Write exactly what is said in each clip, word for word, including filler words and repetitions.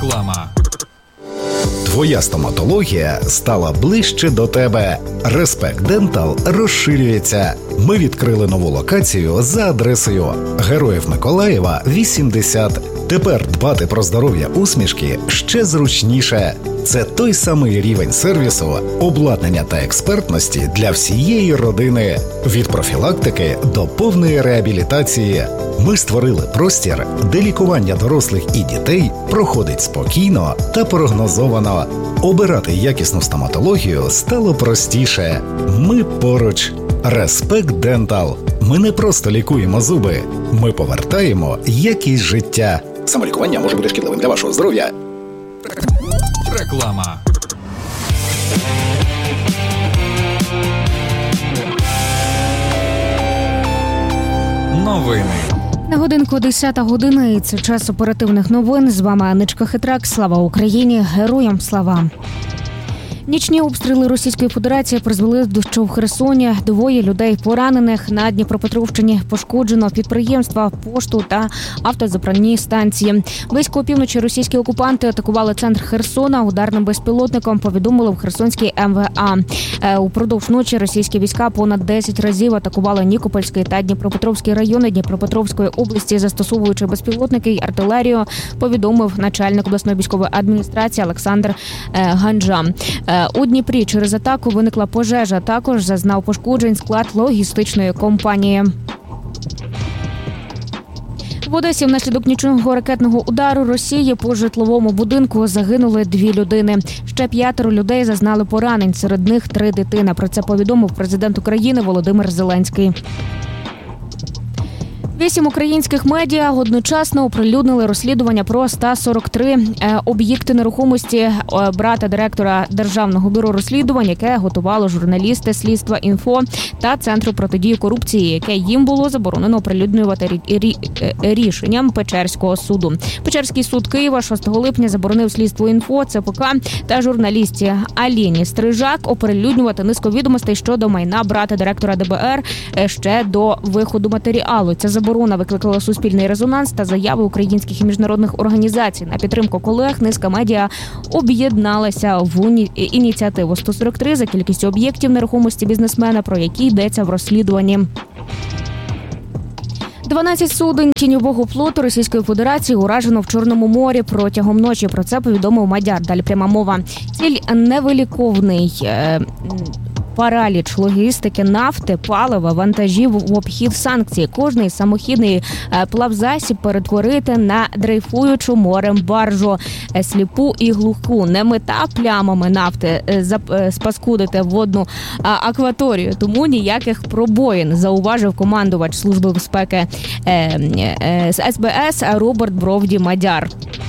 Реклама. Твоя стоматологія стала ближче до тебе. Респект Дентал розширюється. Ми відкрили нову локацію за адресою Героїв Миколаєва, вісімдесят. Тепер дбати про здоров'я усмішки ще зручніше. Це той самий рівень сервісу, обладнання та експертності для всієї родини. Від профілактики до повної реабілітації. Ми створили простір, де лікування дорослих і дітей проходить спокійно та прогнозовано. Обирати якісну стоматологію стало простіше. Ми поруч. Респект Дентал. Ми не просто лікуємо зуби. Ми повертаємо якість життя. Самолікування може бути шкідливим для вашого здоров'я. Реклама. Новини. На годинку десята година, і це час оперативних новин. З вами Аничка Хитрак. Слава Україні! Героям слава! Нічні обстріли Російської Федерації призвели до що в Херсоні. Двоє людей поранених. На Дніпропетровщині пошкоджено підприємства, пошту та автозаправні станції. Близько опівночі російські окупанти атакували центр Херсона ударним безпілотником, повідомили в Херсонській ем ве а. Упродовж ночі російські війська понад десять разів атакували Нікопольський та Дніпропетровський райони Дніпропетровської області, застосовуючи безпілотники й артилерію, повідомив начальник обласної військової адміністрації Олександр Ганджа. У Дніпрі через атаку виникла пожежа. Також зазнав пошкоджень склад логістичної компанії. В Одесі внаслідок нічного ракетного удару Росії по житловому будинку загинули дві людини. Ще п'ятеро людей зазнали поранень, серед них три дитини. Про це повідомив президент України Володимир Зеленський. Вісім українських медіа одночасно оприлюднили розслідування про сто сорок три об'єкти нерухомості брата директора Державного бюро розслідувань, яке готувало журналісти Слідства Інфо та Центру протидії корупції, яке їм було заборонено оприлюднювати рішенням Печерського суду. Печерський суд Києва шостого липня заборонив Слідству Інфо, це пе ка та журналісті Аліні Стрижак оприлюднювати низку відомостей щодо майна брата директора де бе ер ще до виходу матеріалу. Ця заборона викликала суспільний резонанс та заяви українських і міжнародних організацій. На підтримку колег низка медіа об'єдналася в ініціативу сто сорок три за кількістю об'єктів нерухомості бізнесмена, про які йдеться в розслідуванні. дванадцять суден тіньового флоту Російської Федерації уражено в Чорному морі протягом ночі. Про це повідомив Мадяр. Далі пряма мова. Ціль невиліковний е- параліч логістики нафти, палива, вантажів в обхід санкцій. Кожний самохідний плавзасіб перетворити на дрейфуючу морем баржу, сліпу і глуху. Не мета плямами нафти спаскудити водну акваторію, тому ніяких пробоїн, зауважив командувач Служби безпеки з ес бе ес Роберт Бровді Мадяр.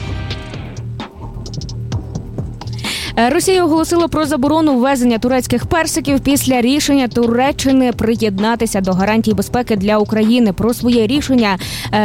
Росія оголосила про заборону ввезення турецьких персиків після рішення Туреччини приєднатися до гарантій безпеки для України. Про своє рішення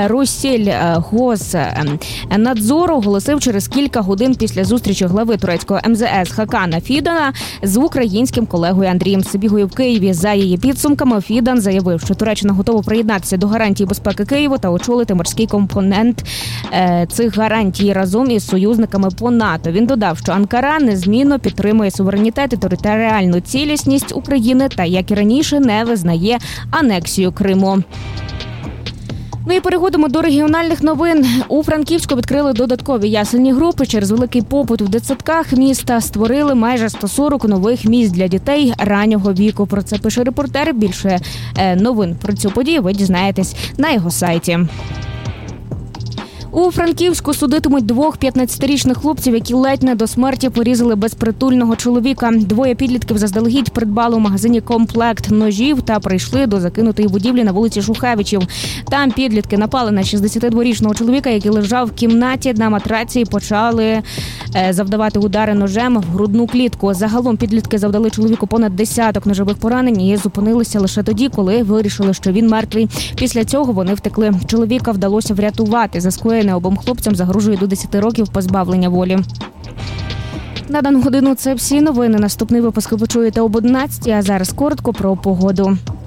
Россельгознадзор оголосив через кілька годин після зустрічі глави турецького ем зе ес Хакана Фідана з українським колегою Андрієм Сибігою в Києві. За її підсумками, Фідан заявив, що Туреччина готова приєднатися до гарантій безпеки Києва та очолити морський компонент цих гарантій разом із союзниками по НАТО. Він додав, що Анкара не змінно підтримує суверенітет і територіальну цілісність України та, як і раніше, не визнає анексію Криму. Ну і переходимо до регіональних новин. У Франківську відкрили додаткові ясельні групи. Через великий попит в дитсадках міста створили майже сто сорок нових місць для дітей раннього віку. Про це пише репортер. Більше новин про цю подію ви дізнаєтесь на його сайті. У Франківську судитимуть двох п'ятнадцятирічних хлопців, які ледь не до смерті порізали безпритульного чоловіка. Двоє підлітків заздалегідь придбали у магазині комплект ножів та прийшли до закинутої будівлі на вулиці Шухевичів. Там підлітки напали на шістдесятидворічного чоловіка, який лежав в кімнаті на матраці, і почали завдавати удари ножем в грудну клітку. Загалом підлітки завдали чоловіку понад десяток ножових поранень і зупинилися лише тоді, коли вирішили, що він мертвий. Після цього вони втекли. Чоловіка вдалося врятувати. За скоєне обом хлопцям загрожує до десяти років позбавлення волі. На дану годину це всі новини. Наступний випуск ви почуєте об одинадцятій, а зараз коротко про погоду.